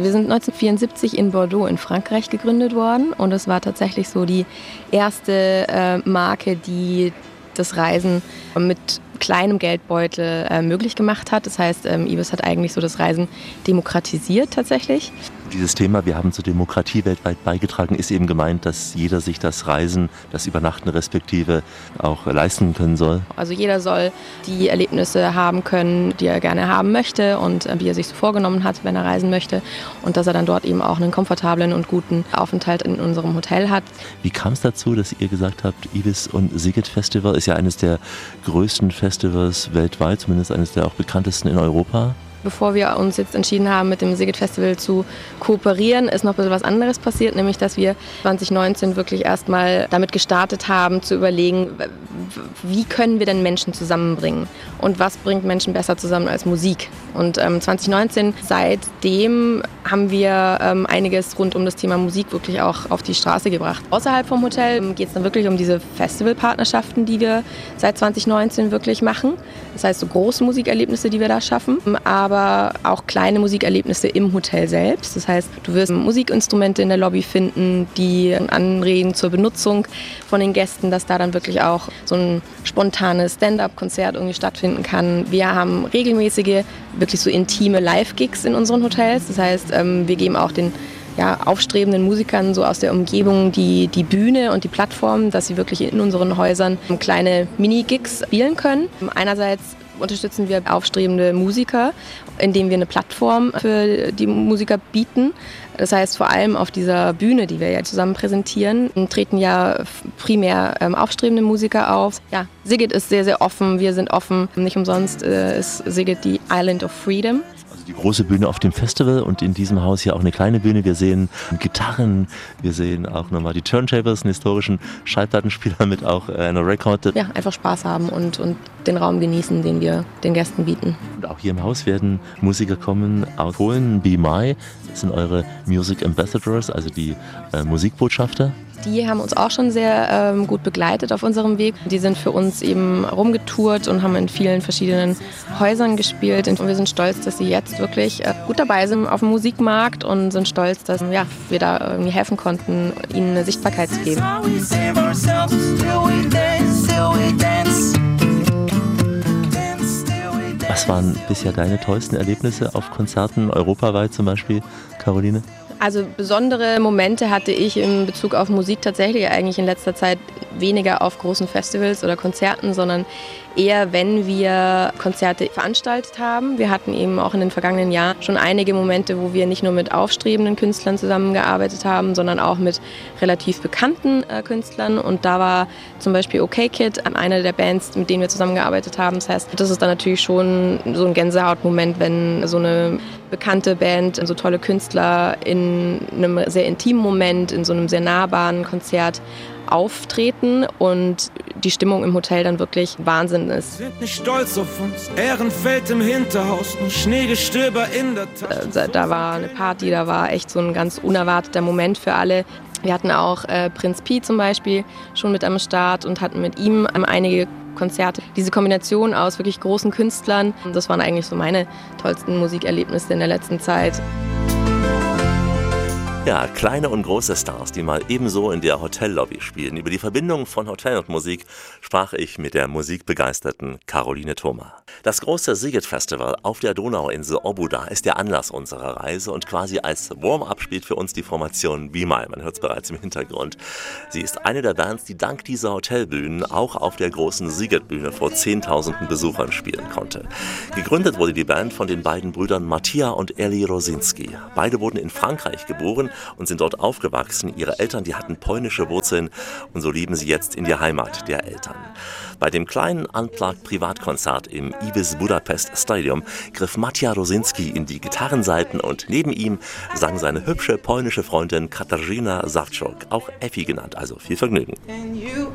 Wir sind 1974 in Bordeaux in Frankreich gegründet worden und es war tatsächlich so die erste Marke, die das Reisen mit kleinem Geldbeutel möglich gemacht hat. Das heißt, Ibis hat eigentlich so das Reisen demokratisiert tatsächlich. Dieses Thema, wir haben zur Demokratie weltweit beigetragen, ist eben gemeint, dass jeder sich das Reisen, das Übernachten respektive auch leisten können soll. Also jeder soll die Erlebnisse haben können, die er gerne haben möchte und die er sich so vorgenommen hat, wenn er reisen möchte. Und dass er dann dort eben auch einen komfortablen und guten Aufenthalt in unserem Hotel hat. Wie kam es dazu, dass ihr gesagt habt, Ibis und Sziget Festival ist ja eines der größten Festivals weltweit, zumindest eines der auch bekanntesten in Europa? Bevor wir uns jetzt entschieden haben, mit dem Sziget Festival zu kooperieren, ist noch ein bisschen was anderes passiert, nämlich dass wir 2019 wirklich erstmal damit gestartet haben, zu überlegen, wie können wir denn Menschen zusammenbringen und was bringt Menschen besser zusammen als Musik. Und 2019, seitdem haben wir einiges rund um das Thema Musik wirklich auch auf die Straße gebracht. Außerhalb vom Hotel geht es dann wirklich um diese Festivalpartnerschaften, die wir seit 2019 wirklich machen. Das heißt, so große Musikerlebnisse, die wir da schaffen, aber auch kleine Musikerlebnisse im Hotel selbst. Das heißt, du wirst Musikinstrumente in der Lobby finden, die anregen zur Benutzung von den Gästen, dass da dann wirklich auch so ein spontanes Stand-up-Konzert irgendwie stattfinden kann. Wir haben regelmäßige, wirklich so intime Live-Gigs in unseren Hotels. Das heißt, wir geben auch den aufstrebenden Musikern so aus der Umgebung die Bühne und die Plattform, dass sie wirklich in unseren Häusern kleine Mini-Gigs spielen können. Einerseits unterstützen wir aufstrebende Musiker, indem wir eine Plattform für die Musiker bieten. Das heißt, vor allem auf dieser Bühne, die wir ja zusammen präsentieren, treten ja primär aufstrebende Musiker auf. Ja, Sziget ist sehr, sehr offen, wir sind offen. Nicht umsonst ist Sziget die Island of Freedom. Die große Bühne auf dem Festival und in diesem Haus hier auch eine kleine Bühne. Wir sehen Gitarren, wir sehen auch nochmal die Turntables, einen historischen Schallplattenspieler mit auch einer Record. Ja, einfach Spaß haben und den Raum genießen, den wir den Gästen bieten. Und auch hier im Haus werden Musiker kommen aus Polen, Be My, das sind eure Music Ambassadors, also die Musikbotschafter. Die haben uns auch schon sehr gut begleitet auf unserem Weg. Die sind für uns eben rumgetourt und haben in vielen verschiedenen Häusern gespielt. Und wir sind stolz, dass sie jetzt wirklich gut dabei sind auf dem Musikmarkt und sind stolz, dass wir da irgendwie helfen konnten, ihnen eine Sichtbarkeit zu geben. Was waren bisher deine tollsten Erlebnisse auf Konzerten, europaweit zum Beispiel, Caroline? Also besondere Momente hatte ich in Bezug auf Musik tatsächlich eigentlich in letzter Zeit weniger auf großen Festivals oder Konzerten, sondern eher, wenn wir Konzerte veranstaltet haben. Wir hatten eben auch in den vergangenen Jahren schon einige Momente, wo wir nicht nur mit aufstrebenden Künstlern zusammengearbeitet haben, sondern auch mit relativ bekannten Künstlern. Und da war zum Beispiel OK Kid eine der Bands, mit denen wir zusammengearbeitet haben. Das heißt, das ist dann natürlich schon so ein Gänsehautmoment, wenn so eine bekannte Band, so tolle Künstler in einem sehr intimen Moment, in so einem sehr nahbaren Konzert auftreten und die Stimmung im Hotel dann wirklich Wahnsinn ist. Wir sind nicht stolz auf uns, Ehrenfeld im Hinterhaus, nur Schneegestöber in der Tasche. Da war eine Party, da war echt so ein ganz unerwarteter Moment für alle. Wir hatten auch Prinz Pi zum Beispiel schon mit am Start und hatten mit ihm einige Konzerte. Diese Kombination aus wirklich großen Künstlern, das waren eigentlich so meine tollsten Musikerlebnisse in der letzten Zeit. Ja, kleine und große Stars, die mal ebenso in der Hotellobby spielen. Über die Verbindung von Hotel und Musik sprach ich mit der musikbegeisterten Caroline Thoma. Das große Sziget Festival auf der Donauinsel Óbuda ist der Anlass unserer Reise und quasi als Warm-up spielt für uns die Formation Be My. Man hört es bereits im Hintergrund. Sie ist eine der Bands, die dank dieser Hotelbühnen auch auf der großen Sziget-Bühne vor Zehntausenden Besuchern spielen konnte. Gegründet wurde die Band von den beiden Brüdern Mattia und Eli Rosinski. Beide wurden in Frankreich geboren und sind dort aufgewachsen. Ihre Eltern, die hatten polnische Wurzeln und so leben sie jetzt in der Heimat der Eltern. Bei dem kleinen Unplugged-Privatkonzert im Ibis Budapest Stadium griff Mattia Rosinski in die Gitarrensaiten und neben ihm sang seine hübsche polnische Freundin Katarzyna Sawczuk, auch Effi genannt. Also viel Vergnügen.